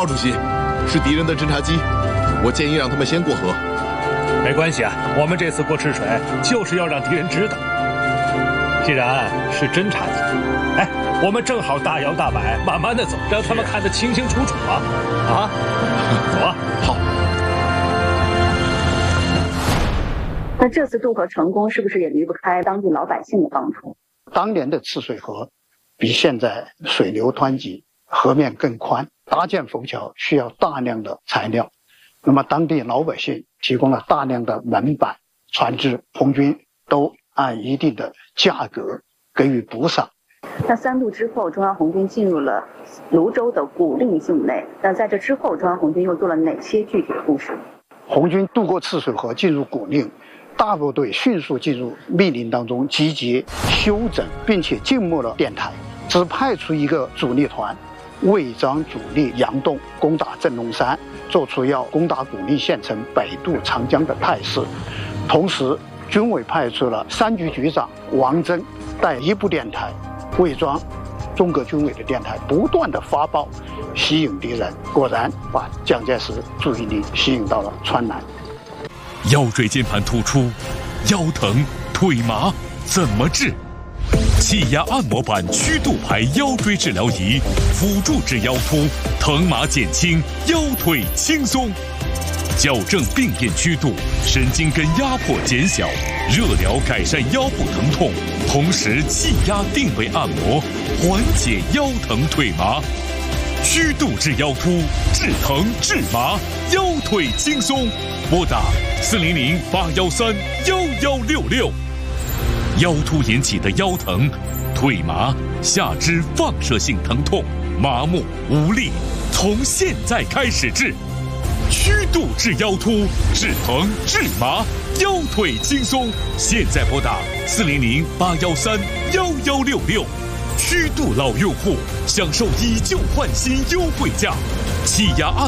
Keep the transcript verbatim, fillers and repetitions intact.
主席，是敌人的侦察机，我建议让他们先过河。 没关系啊，我们这次过赤水就是要让敌人知道，既然是侦察机，哎，我们正好大摇大摆，慢慢的走，让他们看得清清楚楚啊！啊，走啊！ 好。 那这次渡河成功，是不是也离不开当地老百姓的帮助？ 当年的赤水河比现在水流湍急，河面更宽，搭建浮桥需要大量的材料，那么当地老百姓提供了大量的门板、船只，红军都按一定的价格给予补偿。 那三渡之后，中央红军进入了泸州的古蔺境内。那在这之后，中央红军又做了哪些具体的部署？ 红军渡过赤水河进入古蔺，大部队迅速进入密林当中集结、休整，并且静默了电台，只派出一个主力团，伪装主力佯动，攻打镇龙山，做出要攻打古蔺县城、北渡长江的态势。同时，军委派出了三局局长王征带一部电台，伪装中革军委的电台，不断的发报，吸引敌人。果然把蒋介石注意力吸引到了川南。 腰椎间盘突出、腰疼、腿麻怎么治？气压按摩板曲度牌腰椎治疗仪，辅助治腰突，疼麻减轻，腰腿轻松。矫正病变曲度，神经根压迫减小，热疗改善腰部疼痛，同时气压定位按摩，缓解腰疼腿麻。曲度治腰突，治疼治麻，腰腿轻松。拨打四零零八幺三幺幺六六。腰突引起的腰疼、腿麻、下肢放射性疼痛、麻木无力，从现在开始治。曲度治腰突，治疼治麻，腰腿轻松。现在拨打四零零八幺三幺幺六六。曲度老用户享受以旧换新优惠价，气压按